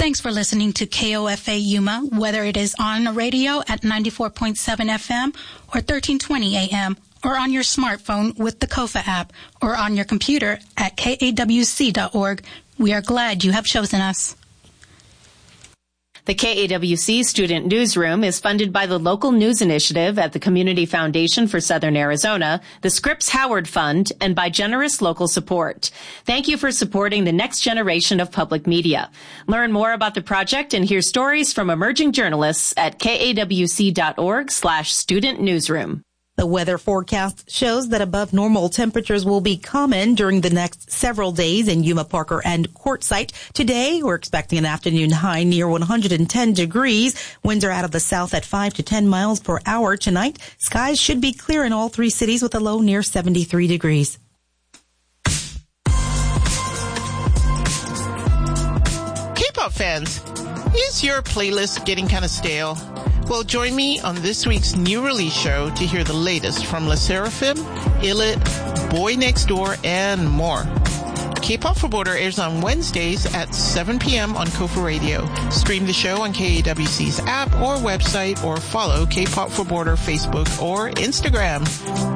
Thanks for listening to KOFA Yuma, whether it is on the radio at 94.7 FM or 1320 AM, or on your smartphone with the KOFA app, or on your computer at kawc.org. We are glad you have chosen us. The KAWC Student Newsroom is funded by the Local News Initiative at the Community Foundation for Southern Arizona, the Scripps Howard Fund, and by generous local support. Thank you for supporting the next generation of public media. Learn more about the project and hear stories from emerging journalists at kawc.org/student newsroom. The weather forecast shows that above normal temperatures will be common during the next several days in Yuma, Parker, and Quartzsite. Today, we're expecting an afternoon high near 110 degrees. Winds are out of the south at 5 to 10 miles per hour. Tonight, skies should be clear in all three cities with a low near 73 degrees. K-pop fans, is your playlist getting kind of stale? Well, join me on this week's new release show to hear the latest from LE SSERAFIM, ILLIT, Boy Next Door, and more. K-Pop for Border airs on Wednesdays at 7 p.m. on KOFA Radio. Stream the show on KAWC's app or website, or follow K-Pop for Border Facebook or Instagram.